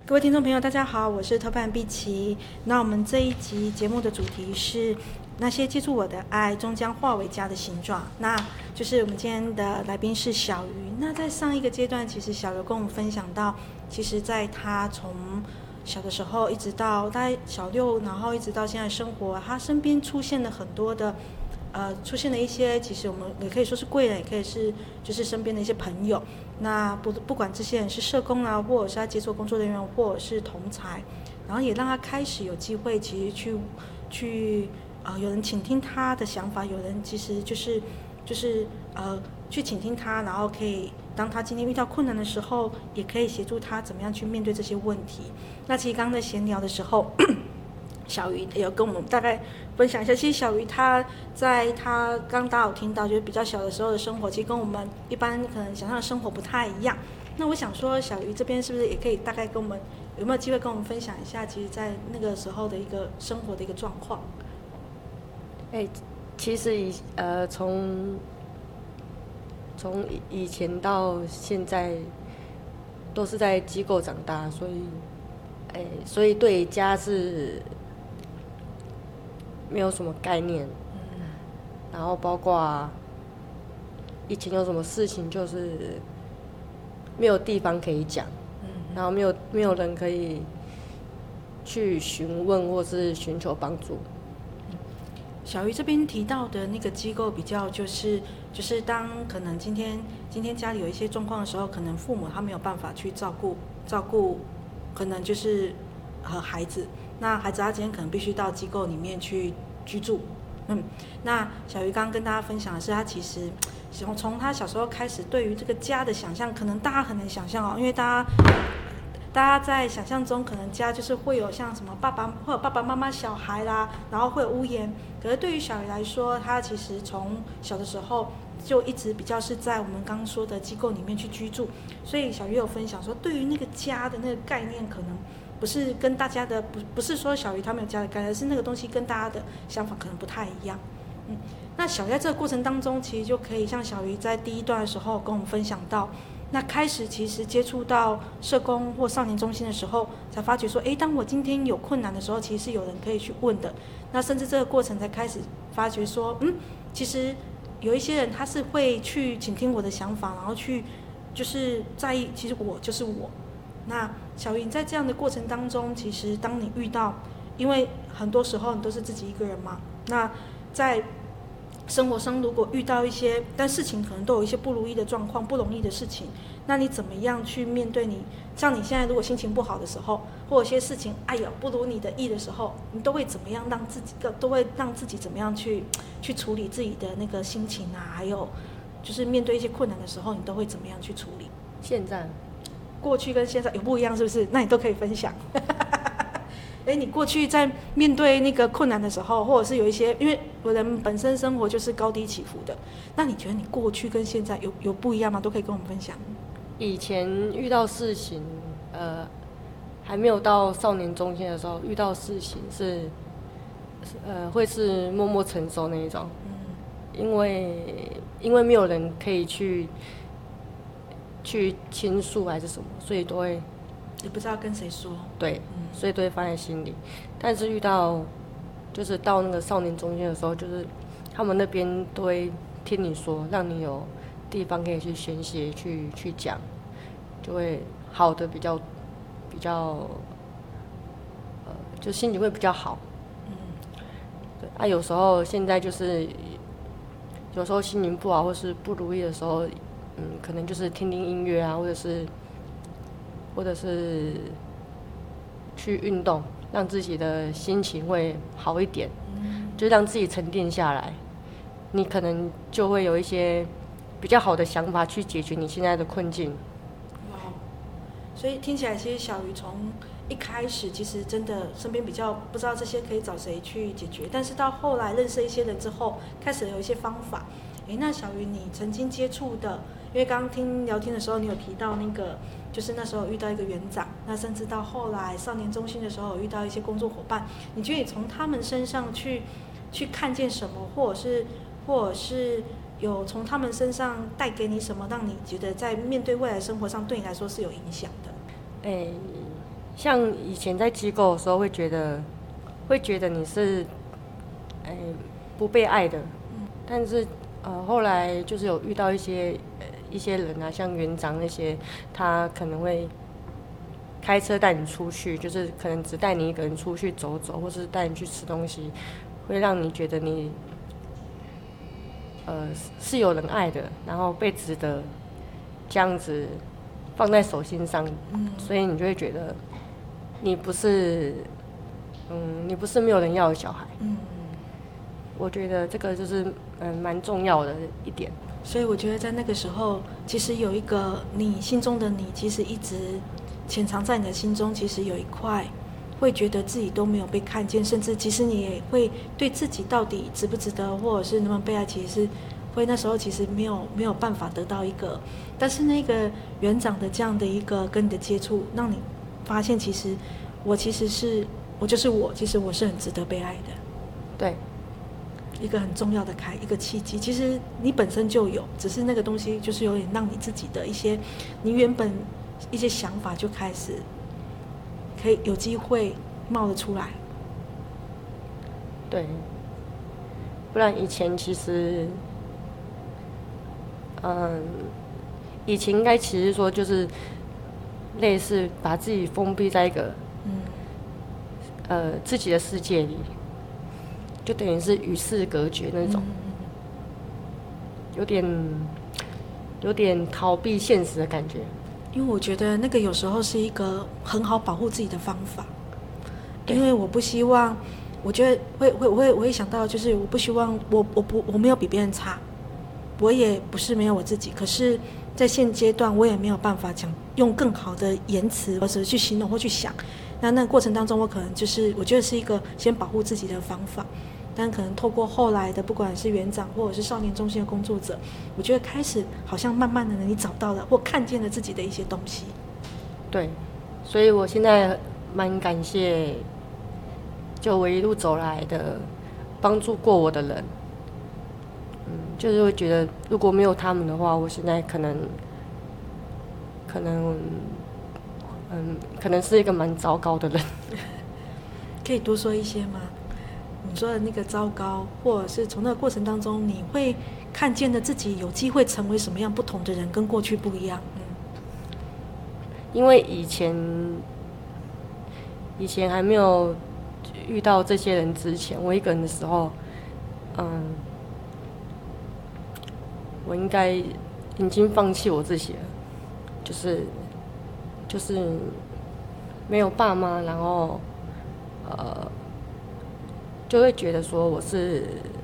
各位听众朋友大家好，我是特派碧琪。那我们这一集节目的主题是那些接触我的爱终将化为家的形状。那就是我们今天的来宾是小鱼。那在上一个阶段，其实小鱼跟我们分享到，其实在他从小的时候一直到大概小6，然后一直到现在生活，他身边出现了很多的出现了一些，其实我们也可以说是贵人，也可以是就是身边的一些朋友。那不管这些人是社工啊，或者是他接触工作人员，或者是同才，然后也让他开始有机会，其实去有人倾听他的想法，有人其实就是去倾听他，然后可以当他今天遇到困难的时候，也可以协助他怎么样去面对这些问题。那其实刚刚在闲聊的时候。小鱼也有跟我们大概分享一下，其实小鱼他在他刚大家有听到，就是比较小的时候的生活，其实跟我们一般可能想象的生活不太一样。那我想说，小鱼这边是不是也可以大概跟我们有没有机会跟我们分享一下，其实在那个时候的一个生活的一个状况？ 其实从以前到现在都是在机构长大，所以对家是没有什么概念，然后包括以前有什么事情就是没有地方可以讲，然后没有人可以去询问或是寻求帮助。 小鱼这边提到的那个机构比较就是当可能今天家里有一些状况的时候，可能父母他没有办法去照顾，可能就是孩子，那孩子他今天可能必须到机构里面去居住。那小鱼刚刚跟大家分享的是，他其实从他小时候开始，对于这个家的想象，可能大家很难想象哦，因为大家在想象中，可能家就是会有像什么会有爸爸妈妈、小孩啦，然后会有屋檐。可是对于小鱼来说，他其实从小的时候就一直比较是在我们刚刚说的机构里面去居住，所以小鱼有分享说，对于那个家的那个概念，可能不是跟大家的不是说小鱼他没有家的概念，而是那个东西跟大家的想法可能不太一样。那小鱼在这个过程当中，其实就可以像小鱼在第一段的时候跟我们分享到，那开始其实接触到社工或少年中心的时候，才发觉说，当我今天有困难的时候，其实是有人可以去问的。那甚至这个过程才开始发觉说，其实有一些人他是会去倾听我的想法，然后去就是在意，其实我就是我。那小鱼在这样的过程当中，其实当你遇到，因为很多时候你都是自己一个人嘛，那在生活上如果遇到一些，但事情可能都有一些不如意的状况，不容易的事情，那你怎么样去面对像你现在如果心情不好的时候，或有些事情不如你的意的时候，你都会怎么样让自己怎么样去处理自己的那个心情啊，还有就是面对一些困难的时候，你都会怎么样去处理？ 现在过去跟现在有不一样是不是？那你都可以分享。你过去在面对那个困难的时候，或者是有一些，因为人本身生活就是高低起伏的，那你觉得你过去跟现在有不一样吗？都可以跟我们分享。 以前遇到事情，还没有到少年中心的时候，遇到事情会是默默承受那一种，因为没有人可以去倾诉还是什么，所以都会也不知道跟谁说。 对，所以都会放在心里。但是就是到那个少年中心的时候，就是他们那边都会听你说，让你有地方可以去宣泄、去讲，就会好的比较，就心情会比较好。对有时候现在就是有时候心情不好或是不如意的时候，可能就是听听音乐啊，或者是去运动，让自己的心情会好一点，就让自己沉淀下来，你可能就会有一些比较好的想法去解决你现在的困境。 哇，所以听起来其实小鱼从一开始其实真的身边比较不知道这些可以找谁去解决，但是到后来认识一些人之后，开始有一些方法。那小鱼你曾经接触的，因为刚刚听聊天的时候，你有提到那个，就是那时候遇到一个园长，那甚至到后来少年中心的时候，有遇到一些工作伙伴，你觉得你从他们身上去看见什么，或者是有从他们身上带给你什么，让你觉得在面对未来生活上对你来说是有影响的？ 像以前在机构的时候，会觉得你是不被爱的，但是后来就是有遇到一些人啊，像园长那些，他可能会开车带你出去，就是可能只带你一个人出去走走，或是带你去吃东西，会让你觉得你是有人爱的，然后被值得这样子放在手心上，所以你就会觉得你不是没有人要的小孩。我觉得这个就是蛮重要的一点。 所以我觉得在那个时候，其实有一个你心中的你，其实一直潜藏在你的心中，其实有一块会觉得自己都没有被看见，甚至其实你也会对自己到底值不值得，或者是能不能被爱，其实是会那时候其实没有办法得到一个，但是那个园长的这样的一个跟你的接触，让你发现其实我就是我，其实我是很值得被爱的。 对。 一个很重要的一个契机，其实你本身就有，只是那个东西就是有点让你自己的一些，你原本一些想法就开始可以有机会冒了出来。 对，不然以前其实，以前应该其实说就是类似把自己封闭在一个自己的世界里。就等于是与世隔绝那种，有点逃避现实的感觉。 因为我觉得那个有时候是一个很好保护自己的方法，因为我不希望，我觉得我会想到，就是我不希望我没有比别人差，我也不是没有我自己，可是在现阶段我也没有办法讲用更好的言辞或者去形容或去想。那个过程当中，我可能就是我觉得是一个先保护自己的方法，但可能透过后来的不管是园长或者是少年中心的工作者，我觉得开始好像慢慢的你找到了或看见了自己的一些东西。 对，所以我现在蛮感谢，就我一路走来的帮助过我的人，就是会觉得如果没有他们的话，我现在可能是一个蛮糟糕的人。 可以多说一些吗？你说的那个糟糕，或者是从那个过程当中，你会看见的自己有机会成为什么样不同的人，跟过去不一样。 因为以前还没有遇到这些人之前，我一个人的时候，我应该已经放弃我自己了，就是没有爸妈，然后就会觉得说我是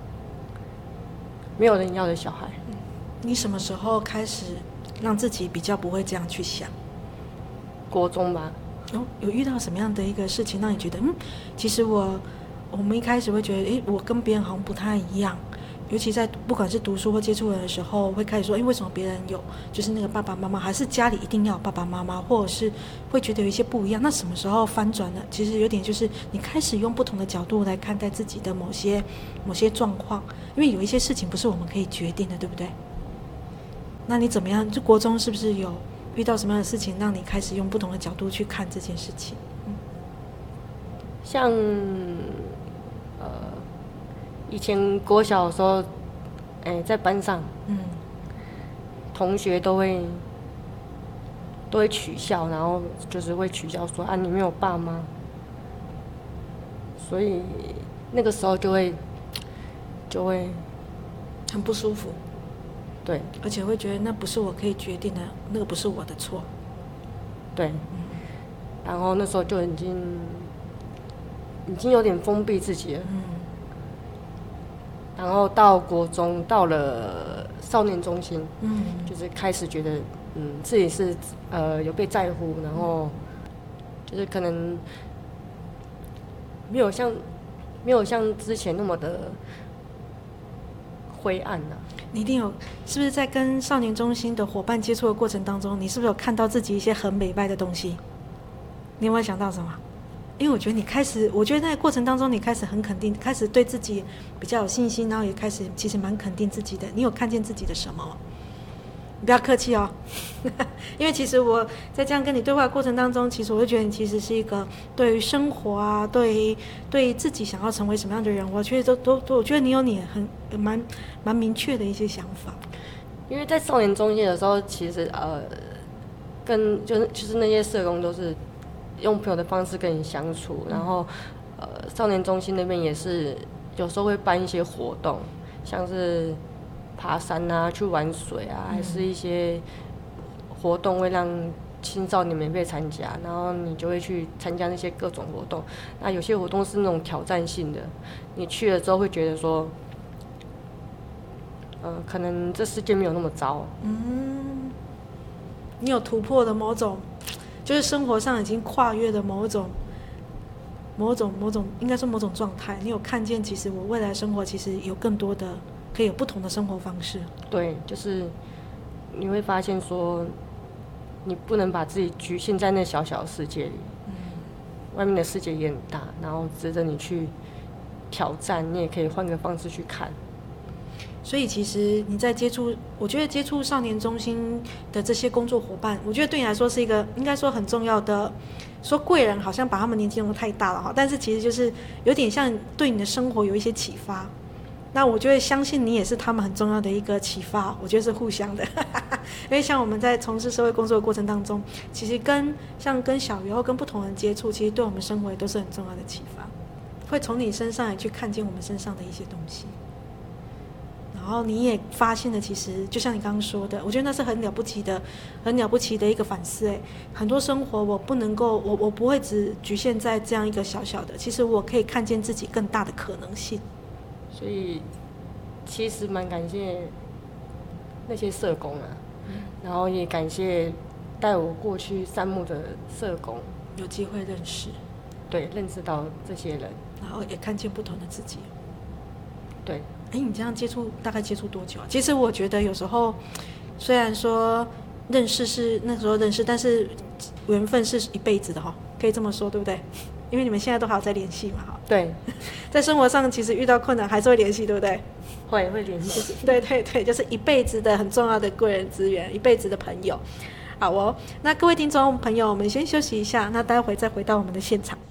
没有人要的小孩。 你什么时候开始让自己比较不会这样去想？ 国中吧。 有遇到什么样的一个事情让你觉得其实我们一开始会觉得我跟别人好像不太一样，尤其在不管是读书或接触人的时候，会开始说为什么别人有就是那个爸爸妈妈，还是家里一定要有爸爸妈妈，或者是会觉得有一些不一样。那什么时候翻转了？其实有点就是你开始用不同的角度来看待自己的某些状况，因为有一些事情不是我们可以决定的，对不对？那你怎么样？就国中是不是有遇到什么样的事情让你开始用不同的角度去看这件事情？ 像以前国小的时候，在班上，同学都会取笑，然后就是会取笑说你没有爸妈，所以那个时候就会很不舒服。 对， 而且会觉得那不是我可以决定的，那个不是我的错。 对，然后那时候就已经有点封闭自己了。然后到国中，到了少年中心，就是开始觉得，自己是有被在乎，然后就是可能没有像之前那么的灰暗啊。 你一定有，是不是在跟少年中心的伙伴接触的过程当中，你是不是有看到自己一些很美败的东西？你有没有想到什么？因为我觉得我觉得在过程当中你开始很肯定，开始对自己比较有信心，然后也开始其实蛮肯定自己的。你有看见自己的什么？ 你不要客气哦。因为其实我在这样跟你对话的过程当中，其实我会觉得你其实是一个对于生活啊，对于自己想要成为什么样的人，我觉得我觉得你有你蛮明确的一些想法。 因为在少年中心的时候，其实跟就是那些社工都是用朋友的方式跟你相处，然后少年中心那边也是有时候会办一些活动，像是爬山啊、去玩水啊，还是一些活动会让青少年免费参加，然后你就会去参加那些各种活动。那有些活动是那种挑战性的，你去了之后会觉得说，可能这世界没有那么糟。 你有突破的某种，就是生活上已经跨越的某种，应该说某种状态。你有看见，其实我未来生活其实有更多的，可以有不同的生活方式。 对，就是你会发现说，你不能把自己局限在那小小的世界里，外面的世界也很大，然后值得你去挑战。你也可以换个方式去看。 所以其实你在我觉得接触少年中心的这些工作伙伴，我觉得对你来说是一个应该说很重要的，说贵人好像把他们年纪弄得太大了哈，但是其实就是有点像对你的生活有一些启发。那我就会相信你也是他们很重要的一个启发，我觉得是互相的。因为像我们在从事社会工作的过程当中，其实跟小鱼或跟不同人接触，其实对我们生活也都是很重要的启发，会从你身上也去看见我们身上的一些东西。然后你也发现了，其实就像你刚刚说的，我觉得那是很了不起的一个反思。很多生活我不能够，我不会只局限在这样一个小小的，其实我可以看见自己更大的可能性。 所以其实蛮感谢那些社工啊，然后也感谢带我过去山木的社工， 有机会认识， 对，认识到这些人， 然后也看见不同的自己。 对。 你这样大概接触多久啊？其实我觉得有时候虽然说认识是那时候认识，但是缘分是一辈子的哈，可以这么说对不对？因为你们现在都还有在联系嘛哈。 对，在生活上其实遇到困难还是会联系，对不对？ 会联系。 对，就是一辈子的很重要的贵人资源，一辈子的朋友。好哦，那各位听众朋友，我们先休息一下，那待会再回到我们的现场。